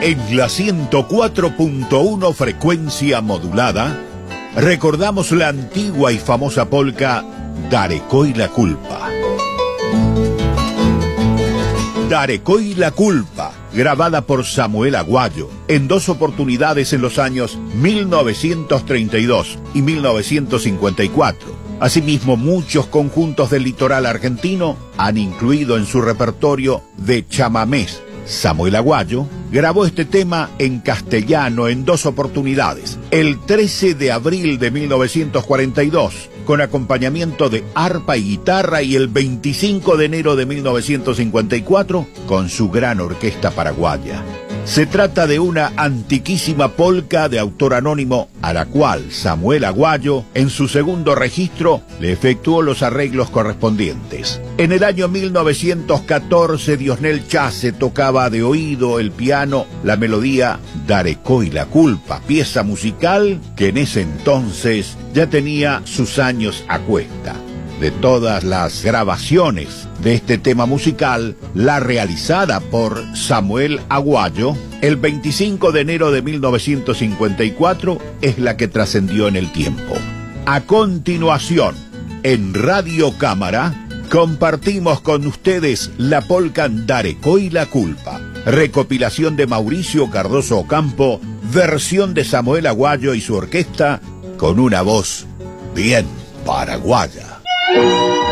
En la 104.1 frecuencia modulada, recordamos la antigua y famosa polca Darecoy la culpa. Darecoy la culpa, grabada por Samuel Aguayo en 2 oportunidades en los años 1932 y 1954. Asimismo, muchos conjuntos del litoral argentino han incluido en su repertorio de chamamés. Samuel Aguayo grabó este tema en castellano en 2 oportunidades. El 13 de abril de 1942, con acompañamiento de arpa y guitarra, y el 25 de enero de 1954, con su gran orquesta paraguaya. Se trata de una antiquísima polca de autor anónimo, a la cual Samuel Aguayo, en su segundo registro, le efectuó los arreglos correspondientes. En el año 1914, Diosnel Chase tocaba de oído el piano la melodía Darecoy la culpa, pieza musical que en ese entonces ya tenía sus años a cuesta. De todas las grabaciones de este tema musical, la realizada por Samuel Aguayo el 25 de enero de 1954 es la que trascendió en el tiempo. A continuación, en Radio Cámara, compartimos con ustedes la polca Darecoy la culpa, recopilación de Mauricio Cardoso Ocampo, versión de Samuel Aguayo y su orquesta, con una voz bien paraguaya.